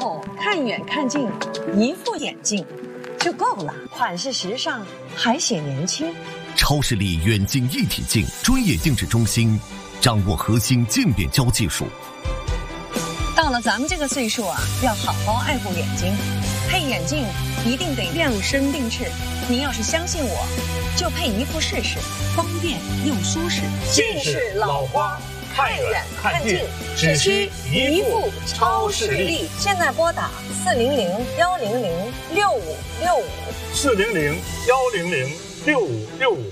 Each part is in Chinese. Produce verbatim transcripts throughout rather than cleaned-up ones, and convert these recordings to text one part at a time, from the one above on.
后看远看近，一副眼镜就够了，款式时尚，还显年轻。 超视力远近一体镜专业定制中心，掌握核心渐变焦技术。 到了咱们这个岁数啊，要好好爱护眼睛，配眼镜一定得量身定制。您要是相信我，就配一副试试，方便又舒适。 近视老花，看远看近，只需一副超视力。 现在拨打四零零幺零零六五六五， 四零零幺零零六五六五。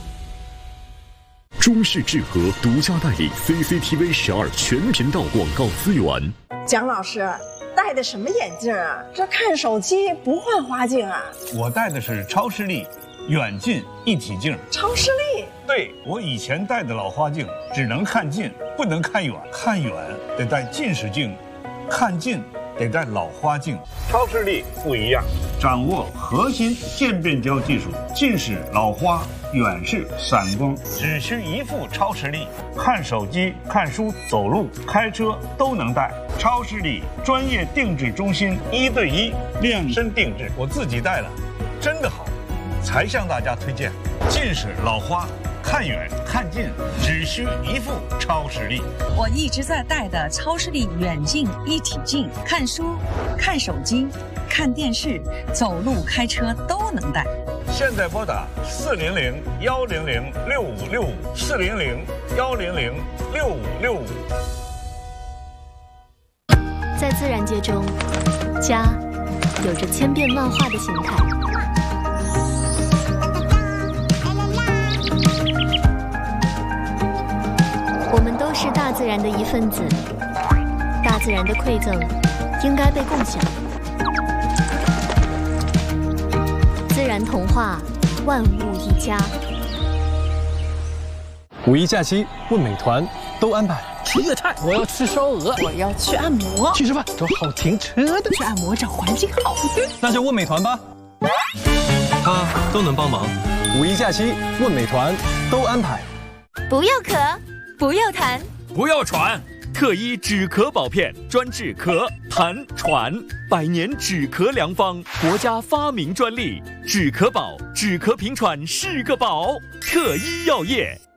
中视智和独家代理 C C T V 十二全频道广告资源。 蒋老师戴的什么眼镜啊？这看手机不换花镜啊？ 我戴的是超视力远近一体镜。 超视力？ 对，我以前戴的老花镜只能看近，不能看远，看远得戴近视镜，看近得戴老花镜。超视力不一样，掌握核心渐变焦技术，近视、老花、远视、散光，只需一副超视力，看手机、看书、走路、开车都能戴。超视力专业定制中心，一对一量身定制，我自己戴了，真的好，才向大家推荐。近视、老花，看远看近，只需一副超视力。 我一直在戴的超视力远近一体镜，看书、看手机、看电视、走路、开车都能戴。 现在拨打四零零幺零零六五六五，四零零幺零零六五六五。 在自然界中，家有着千变万化的形态。我们都是大自然的一份子，大自然的馈赠应该被共享。自然童话，万物一家。 五一假期问美团都安排。 吃粤菜，我要吃烧鹅， 我要去按摩， 去吃饭，找好停车的， 去按摩找环境好的， 那就问美团吧，他都能帮忙。五一假期问美团都安排。 不要咳，不要痰， 不要喘，特一止咳宝片专治咳、痰、喘，百年止咳良方，国家发明专利，止咳宝，止咳平喘是个宝，特一药业。